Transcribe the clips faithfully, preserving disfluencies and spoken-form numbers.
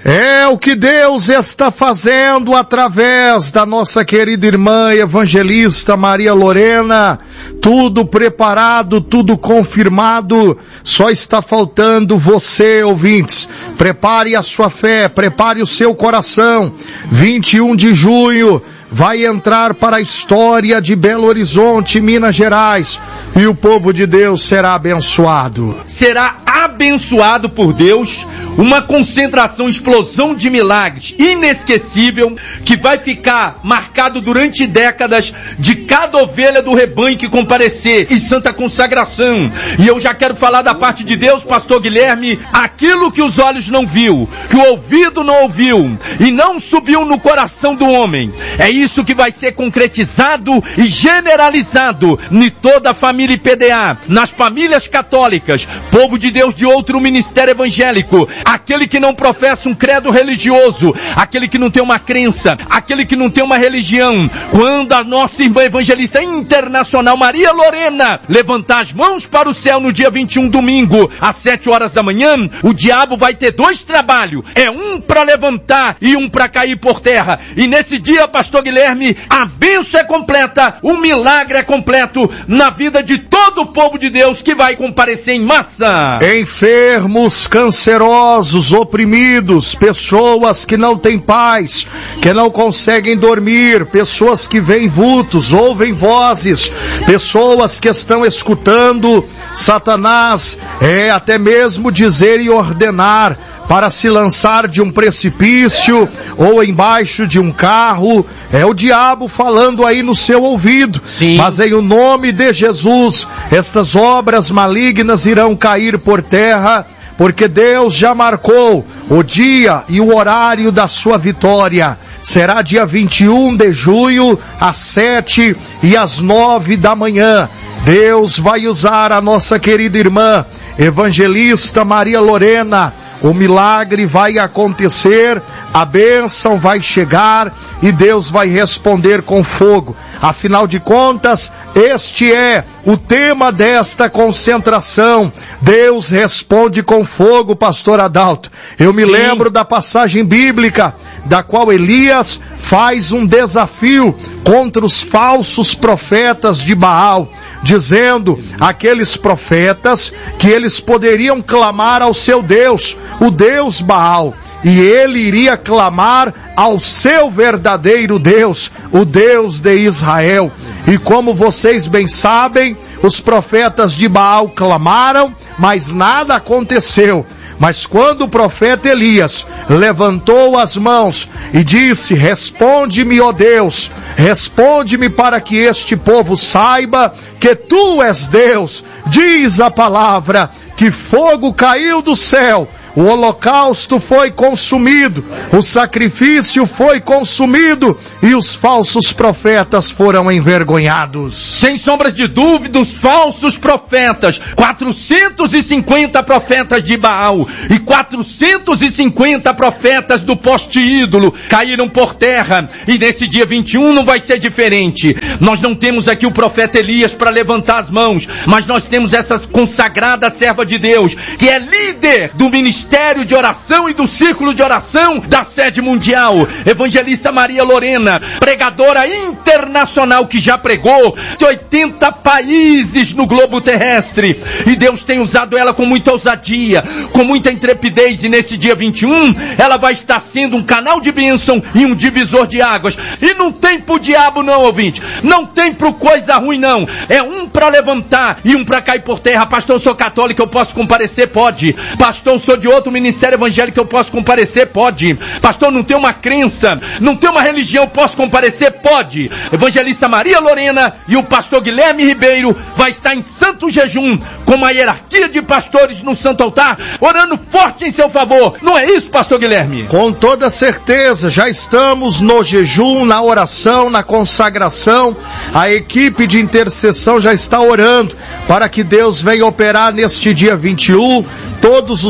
É o que Deus está fazendo através da nossa querida irmã evangelista Maria Lorena. Tudo preparado, tudo confirmado. Só está faltando você, ouvintes. Prepare a sua fé, prepare o seu coração. vinte e um de junho vai entrar para a história de Belo Horizonte, Minas Gerais, e o povo de Deus será abençoado. Será abençoado por Deus, uma concentração, explosão de milagres inesquecível, que vai ficar marcado durante décadas de cada ovelha do rebanho que comparecer em santa consagração. E eu já quero falar da parte de Deus, pastor Guilherme, aquilo que os olhos não viu, que o ouvido não ouviu, e não subiu no coração do homem, é isso que vai ser concretizado e generalizado em toda a família I P D A, nas famílias católicas, povo de Deus de outro ministério evangélico, aquele que não professa um credo religioso, aquele que não tem uma crença, aquele que não tem uma religião. Quando a nossa irmã evangelista internacional Maria Lorena levantar as mãos para o céu no dia vinte e um, domingo, às sete horas da manhã, o diabo vai ter dois trabalhos, é um para levantar e um para cair por terra. E nesse dia, pastor Guilherme, a bênção é completa, o milagre é completo na vida de todo o povo de Deus que vai comparecer em massa. Enfermos, cancerosos, oprimidos, pessoas que não têm paz, que não conseguem dormir, pessoas que veem vultos, ouvem vozes, pessoas que estão escutando Satanás, é até mesmo dizer e ordenar para se lançar de um precipício ou embaixo de um carro. É o diabo falando aí no seu ouvido. Sim. Mas em o nome de Jesus, estas obras malignas irão cair por terra, porque Deus já marcou o dia e o horário da sua vitória. Será dia vinte e um de junho, às sete e às nove da manhã. Deus vai usar a nossa querida irmã evangelista Maria Lorena. O milagre vai acontecer, a bênção vai chegar e Deus vai responder com fogo. Afinal de contas, este é o tema desta concentração. Deus responde com fogo, pastor Adalto. Eu me Sim. lembro da passagem bíblica, da qual Elias faz um desafio contra os falsos profetas de Baal, dizendo aqueles profetas que eles poderiam clamar ao seu Deus, o Deus Baal, e ele iria clamar ao seu verdadeiro Deus, o Deus de Israel. E como vocês bem sabem, os profetas de Baal clamaram, mas nada aconteceu. Mas quando o profeta Elias levantou as mãos e disse: responde-me, ó Deus, responde-me para que este povo saiba que tu és Deus, diz a palavra, que fogo caiu do céu, o holocausto foi consumido, o sacrifício foi consumido e os falsos profetas foram envergonhados. Sem sombras de dúvida, os falsos profetas, quatrocentos e cinquenta profetas de Baal e quatrocentos e cinquenta profetas do poste ídolo caíram por terra, e nesse dia vinte e um não vai ser diferente. Nós não temos aqui o profeta Elias para levantar as mãos, mas nós temos essa consagrada serva de Deus, que é líder do ministério de oração e do círculo de oração da sede mundial, evangelista Maria Lorena, pregadora internacional que já pregou de oitenta países no globo terrestre, e Deus tem usado ela com muita ousadia, com muita intrepidez, e nesse dia vinte e um ela vai estar sendo um canal de bênção e um divisor de águas. E não tem pro diabo não, ouvinte, não tem pro coisa ruim não, é um para levantar e um para cair por terra. Pastor, eu sou católico, eu posso comparecer? Pode. Pastor, eu sou de outro ministério evangélico, eu posso comparecer? Pode. Pastor, não tem uma crença, não tem uma religião, eu posso comparecer? Pode. Evangelista Maria Lorena e o pastor Guilherme Ribeiro vai estar em santo jejum, com uma hierarquia de pastores no santo altar, orando forte em seu favor. Não é isso, pastor Guilherme? Com toda certeza, já estamos no jejum, na oração, na consagração. A equipe de intercessão já está orando para que Deus venha operar neste dia vinte e um. Todos os bastidores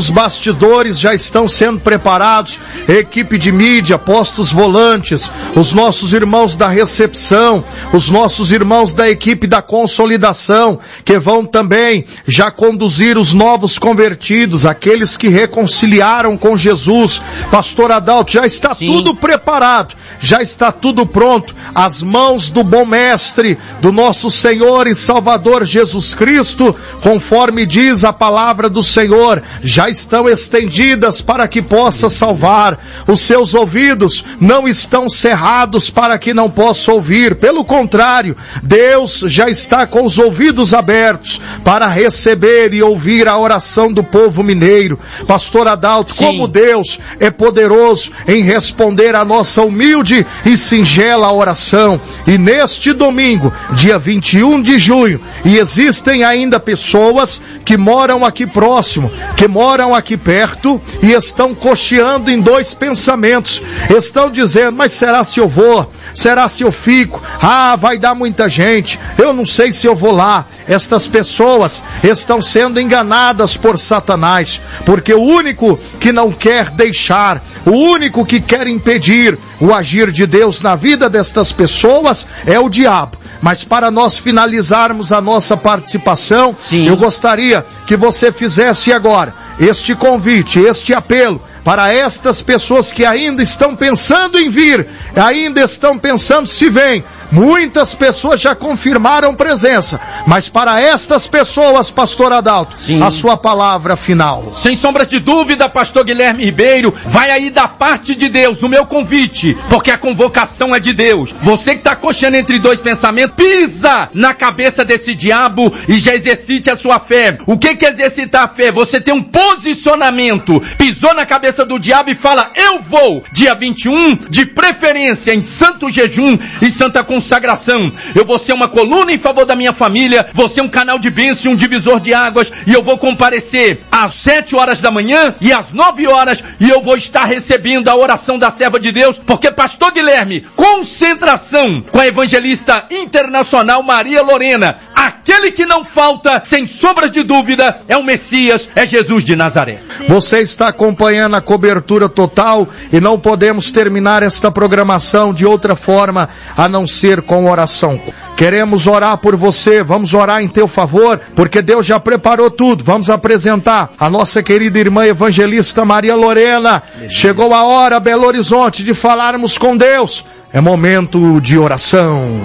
bastidores já estão sendo preparados, equipe de mídia, postos volantes, os nossos irmãos da recepção, os nossos irmãos da equipe da consolidação, que vão também já conduzir os novos convertidos, aqueles que reconciliaram com Jesus. Pastor Adalto, já está Sim. tudo preparado, já está tudo pronto, as mãos do bom mestre, do nosso Senhor e Salvador Jesus Cristo, conforme diz a palavra do Senhor, já estão estendidas para que possa salvar. Os seus ouvidos não estão cerrados para que não possa ouvir, pelo contrário, Deus já está com os ouvidos abertos para receber e ouvir a oração do povo mineiro. Pastor Adalto, Sim. como Deus é poderoso em responder a nossa humilde e singela oração. E neste domingo, dia vinte e um de junho, e existem ainda pessoas que moram aqui próximo, que moram aqui perto e estão cocheando em dois pensamentos. Estão dizendo, mas será se eu vou? Será se eu fico? Ah, vai dar muita gente, eu não sei se eu vou lá. Estas pessoas estão sendo enganadas por Satanás, porque o único que não quer deixar, o único que quer impedir o agir de Deus na vida destas pessoas é o diabo. Mas para nós finalizarmos a nossa participação, Sim. eu gostaria que você fizesse agora este convite, este apelo para estas pessoas que ainda estão pensando em vir, ainda estão pensando se vêm. Muitas pessoas já confirmaram presença, mas para estas pessoas, pastor Adalto, Sim. a sua palavra final. Sem sombra de dúvida, pastor Guilherme Ribeiro, vai aí da parte de Deus o meu convite, porque a convocação é de Deus. Você que está coxando entre dois pensamentos, pisa na cabeça desse diabo e já exercite a sua fé. O que que é exercitar a fé? Você tem um posicionamento, pisou na cabeça do diabo e fala, eu vou, dia vinte e um, de preferência em santo jejum e santa consagração. Eu vou ser uma coluna em favor da minha família, vou ser um canal de bênção, um divisor de águas, e eu vou comparecer às sete horas da manhã e às nove horas, e eu vou estar recebendo a oração da serva de Deus, porque pastor Guilherme, concentração com a evangelista internacional Maria Lorena, aquele que não falta, sem sombras de dúvida, é o Messias, é Jesus de Nazaré. Você está acompanhando a cobertura total e não podemos terminar esta programação de outra forma a não ser com oração. Queremos orar por você, vamos orar em teu favor, porque Deus já preparou tudo. Vamos apresentar a nossa querida irmã evangelista Maria Lorena. Chegou a hora, Belo Horizonte, de falarmos com Deus. É momento de oração.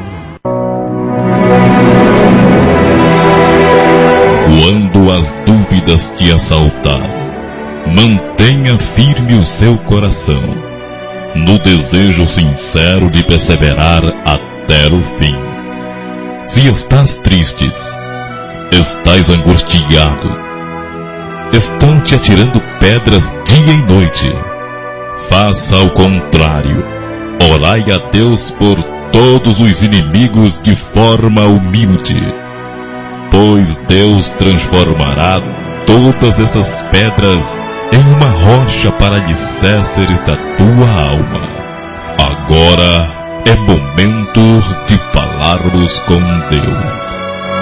Quando as dúvidas te assaltar, mantenha firme o seu coração, no desejo sincero de perseverar até o fim. Se estás tristes, estás angustiado, estão te atirando pedras dia e noite, faça ao contrário, orai a Deus por todos os inimigos de forma humilde, pois Deus transformará todas essas pedras em uma rocha para alicerces da tua alma. Agora é momento de falarmos com Deus.